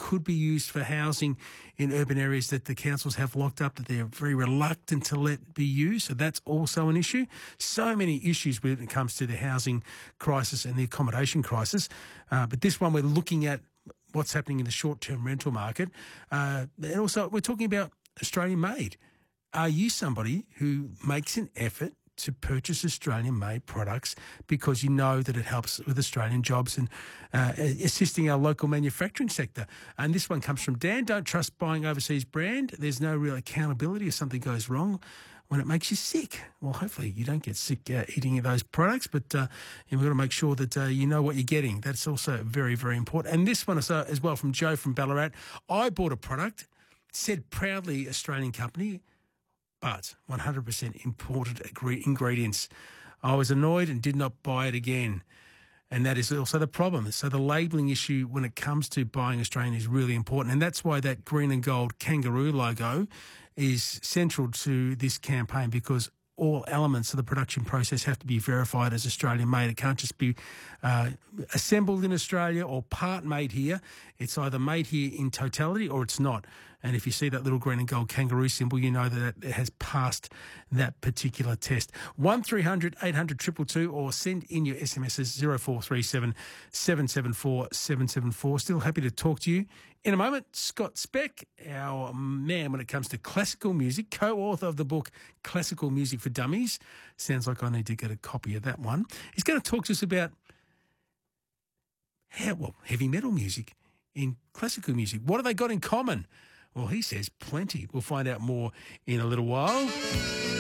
could be used for housing in urban areas that the councils have locked up, that they're very reluctant to let be used. So that's also an issue. So many issues when it comes to the housing crisis and the accommodation crisis. But this one, we're looking at what's happening in the short-term rental market. And also, we're talking about Australian-made. Are you somebody who makes an effort to purchase Australian-made products because you know that it helps with Australian jobs and assisting our local manufacturing sector? And this one comes from Dan. Don't trust buying overseas brand. There's no real accountability if something goes wrong when it makes you sick. Well, hopefully you don't get sick eating those products, but we've got to make sure that you know what you're getting. That's also very, very important. And this one is, as well from Joe from Ballarat. I bought a product, said proudly Australian company, but 100% imported ingredients. I was annoyed and did not buy it again. And that is also the problem. So the labelling issue when it comes to buying Australian is really important. And that's why that green and gold kangaroo logo is central to this campaign, because all elements of the production process have to be verified as Australian made. It can't just be assembled in Australia or part made here. It's either made here in totality or it's not. And if you see that little green and gold kangaroo symbol, you know that it has passed that particular test. 1300 800 222 or send in your SMSs 0437 774 774. Still happy to talk to you. In a moment, Scott Speck, our man when it comes to classical music, co-author of the book Classical Music for Dummies. Sounds like I need to get a copy of that one. He's going to talk to us about heavy metal music in classical music. What have they got in common? Well, he says plenty. We'll find out more in a little while.